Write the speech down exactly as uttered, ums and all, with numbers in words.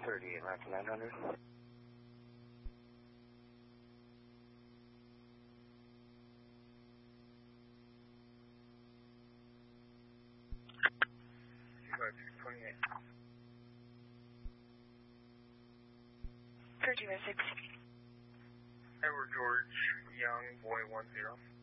thirty-eight, left nine hundred. twenty-eight. thirty by six. Edward George Young, boy one zero.